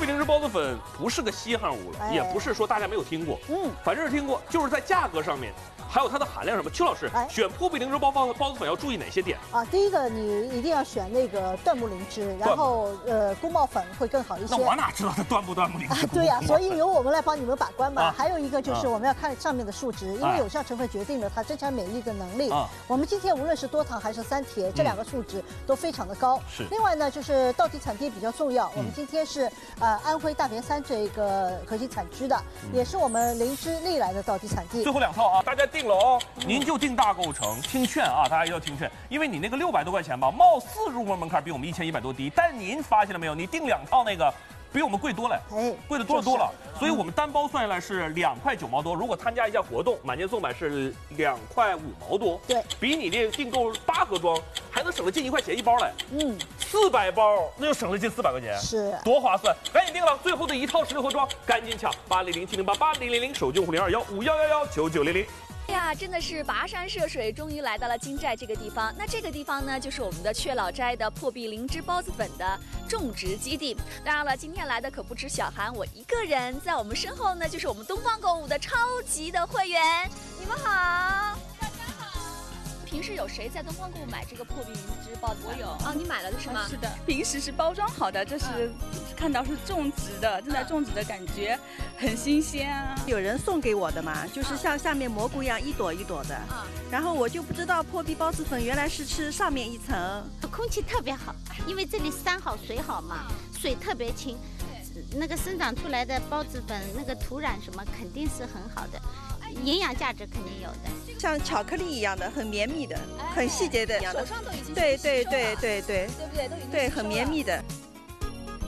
零脂包子粉不是个稀罕物了，也不是说大家没有听过，反正是听过，就是在价格上面。 还有它的含量什么？邱老师，选破壁灵芝包子粉要注意哪些点啊？第一个，你一定要选那个椴木灵芝，然后宫保粉会更好一些。 那我哪知道它椴木灵芝？ 对呀，所以由我们来帮你们把关嘛。还有一个就是我们要看上面的数值，因为有效成分决定了它增强免疫力的能力。我们今天无论是多糖还是三铁，这两个数值都非常的高。 是。 另外呢，就是到底产地比较重要。我们今天是安徽大别山这个核心产区的，也是我们灵芝历来的到底产地。 最后2套啊，大家定了哦。您就定大构成，听劝啊，大家要听劝，因为你那个600多块钱吧，貌似入门门槛比我们1100多低，但您发现了没有？你订2套那个。 比我们贵多了，贵的多了，所以我们单包算下来是2块9毛多。如果参加一下活动，满减送买是2块5毛多， 对， 比你这订购8盒装还能省了近1块钱一包嘞。400包，那就省了近400块钱， 是多划算！赶紧订了，最后的1套16盒装，赶紧抢80070888000，手机用户021511999900。 哎呀，真的是跋山涉水，终于来到了金寨这个地方。那这个地方呢，就是我们的雀老斋的破壁灵芝包子粉的种植基地。当然了，今天来的可不止小韩我一个人，在我们身后呢，就是我们东方购物的超级的会员。你们好。 平时有谁在东方购物买这个破壁灵芝包子？我有啊，你买了的是吗？ 是的，平时是包装好的，这是看到是种植的，正在种植的感觉很新鲜啊。 有人送给我的嘛，就是像下面蘑菇一样一朵一朵的，然后我就不知道破壁包子粉原来是吃上面一层， 空气特别好，因为这里山好水好嘛，水特别清，那个生长出来的包子粉那个土壤什么肯定是很好的。 营养价值肯定有的， 像巧克力一样的，很绵密的，很细节的， 手上都已经对， 对不对？ 对，很绵密的。